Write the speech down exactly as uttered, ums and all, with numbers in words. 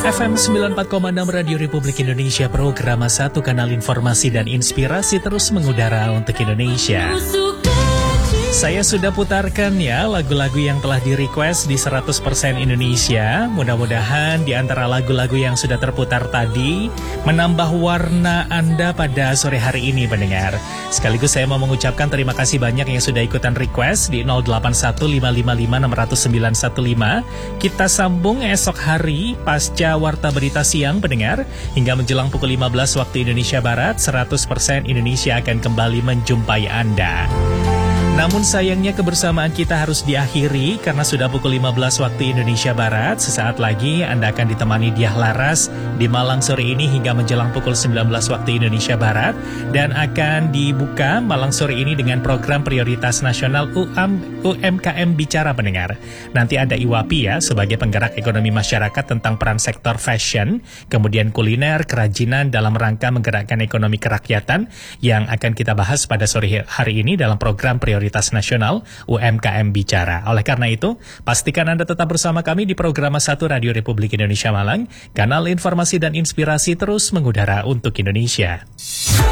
F M sembilan puluh empat koma enam Radio Republik Indonesia, program satu kanal informasi dan inspirasi terus mengudara untuk Indonesia. Saya sudah putarkan ya lagu-lagu yang telah di-request di seratus persen Indonesia. Mudah-mudahan di antara lagu-lagu yang sudah terputar tadi menambah warna Anda pada sore hari ini pendengar. Sekaligus saya mau mengucapkan terima kasih banyak yang sudah ikutan request di nol delapan satu lima lima lima enam nol sembilan satu lima. Kita sambung esok hari pasca Warta Berita Siang pendengar. Hingga menjelang pukul lima belas waktu Indonesia Barat, seratus persen Indonesia akan kembali menjumpai Anda. Namun sayangnya kebersamaan kita harus diakhiri karena sudah pukul lima belas waktu Indonesia Barat. Sesaat lagi Anda akan ditemani Diah Laras di Malang sore ini hingga menjelang pukul sembilan belas waktu Indonesia Barat. Dan akan dibuka Malang sore ini dengan program prioritas nasional U M K M Bicara pendengar. Nanti ada Iwapi ya sebagai penggerak ekonomi masyarakat tentang peran sektor fashion, kemudian kuliner, kerajinan dalam rangka menggerakkan ekonomi kerakyatan yang akan kita bahas pada sore hari ini dalam program prioritas nasional U M K M Bicara. Oleh karena itu, pastikan Anda tetap bersama kami di program satu Radio Republik Indonesia Malang, kanal informasi dan inspirasi terus mengudara untuk Indonesia.